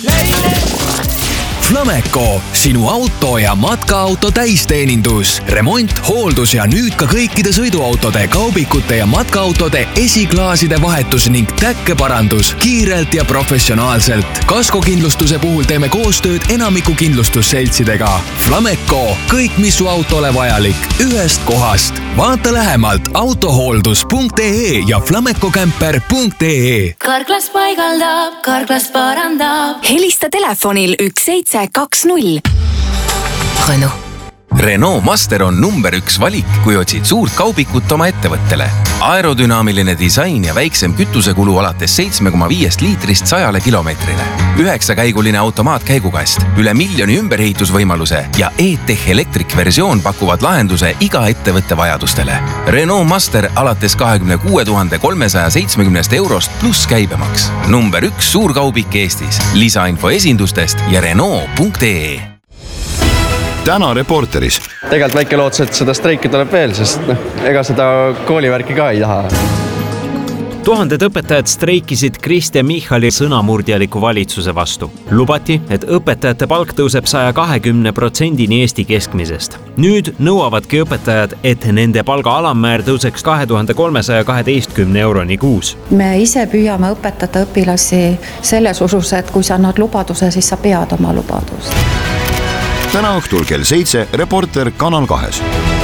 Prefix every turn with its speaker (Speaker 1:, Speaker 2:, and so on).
Speaker 1: Flameco, sinu auto ja matkaauto täisteenindus. Remont, hooldus ja nüüd ka kõikide sõiduautode, kaubikute ja matkaautode esiklaaside vahetus ning täkkeparandus kiirelt ja professionaalselt. Kaskokindlustuse puhul teeme koostööd enamiku kindlustusseltsidega. Flameco, kõik mis su autole vajalik, ühest kohast. Vaata lähemalt autohooldus.ee ja flamecocamper.ee.
Speaker 2: Karklas paigaldab, Karklas parandab.
Speaker 3: Helista telefonil 1720. Renault.
Speaker 4: Renault Master on number 1 valik, kui otsid suurt kaubikut oma ettevõttele. Aerodünaamiline disain ja väiksem kütusekulu alates 7,5 liitrist 100 kilomeetrile. 9-käiguline automaatkäigukast, üle 1 miljoni ümberehitusvõimaluse ja E-Tech elektrikversioon pakuvad lahenduse iga ettevõtte vajadustele. Renault Master alates 26 370 eurost pluss käibemaks. Number 1 suurkaubik Eestis. Lisainfo esindustest ja Renault.ee.
Speaker 5: Täna Reporteris.
Speaker 6: Tegelikult väike lootus, et seda streiki tuleb veel, sest ega seda koolivärki ka ei taha.
Speaker 7: Tuhanded õpetajad streikisid Kriste Michali sõnamurdjaliku valitsuse vastu. Lubati, et õpetajate palk tõuseb 120% Eesti keskmisest. Nüüd nõuavadki õpetajad, et nende palga alammäär tõuseks 2312 euroni kuus.
Speaker 8: Me ise püüame õpetada õpilasi selles usus, et kui sa annad lubaduse, siis sa pead oma lubadust.
Speaker 5: Täna õhtul kell 7 Reporter Kanal 2.